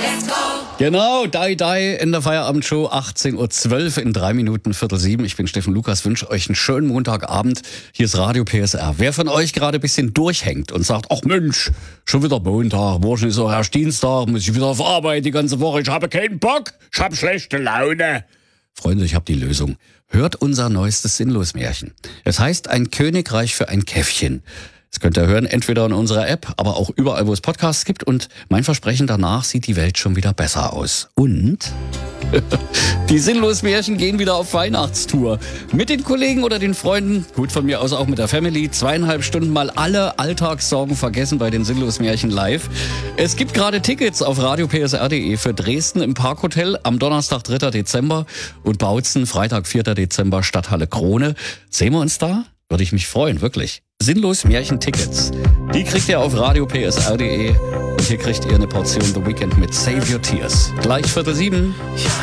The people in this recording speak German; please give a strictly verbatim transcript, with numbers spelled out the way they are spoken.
Genau, Die Die in der Feierabendshow, achtzehn Uhr zwölf in drei Minuten, Viertel sieben. Ich bin Steffen Lukas, wünsche euch einen schönen Montagabend. Hier ist Radio P S R. Wer von euch gerade ein bisschen durchhängt und sagt, ach Mensch, schon wieder Montag, morgen ist auch erst Dienstag, muss ich wieder auf Arbeit die ganze Woche, ich habe keinen Bock, ich habe schlechte Laune. Freunde, ich habe die Lösung. Hört unser neuestes Sinnlos-Märchen. Es heißt Ein Königreich für ein Käffchen. Das könnt ihr hören, entweder in unserer App, aber auch überall, wo es Podcasts gibt. Und mein Versprechen, danach sieht die Welt schon wieder besser aus. Und die Sinnlos-Märchen gehen wieder auf Weihnachtstour. Mit den Kollegen oder den Freunden, gut von mir aus auch mit der Family, zweieinhalb Stunden mal alle Alltagssorgen vergessen bei den Sinnlos-Märchen live. Es gibt gerade Tickets auf radio p s r punkt d e für Dresden im Parkhotel am Donnerstag, dritter Dezember und Bautzen, Freitag, vierter Dezember, Stadthalle Krone. Sehen wir uns da? Würde ich mich freuen, wirklich. Sinnlos-Märchen-Tickets. Die kriegt ihr auf radio p s r punkt d e und hier kriegt ihr eine Portion The Weekend mit Save Your Tears. Gleich Viertel sieben.